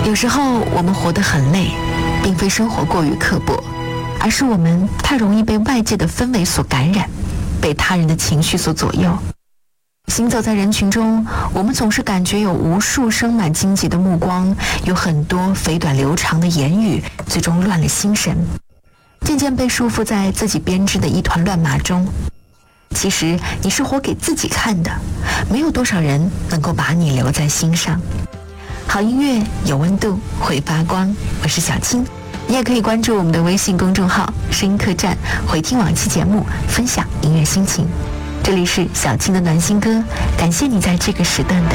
有时候我们活得很累，并非生活过于刻薄，而是我们太容易被外界的氛围所感染，被他人的情绪所左右。行走在人群中，我们总是感觉有无数生满荆棘的目光，有很多肥短流长的言语，最终乱了心神，渐渐被束缚在自己编织的一团乱麻中。其实你是活给自己看的，没有多少人能够把你留在心上。好音乐有温度，会发光。我是小青，你也可以关注我们的微信公众号声音客栈，回听往期节目，分享音乐心情。这里是小青的暖心歌，感谢你在这个时段的